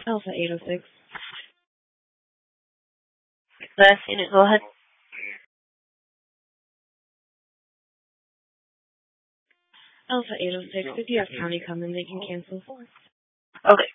Alpha 806. Last unit, go ahead. Alpha 806, if you have county come in, they can cancel. Okay.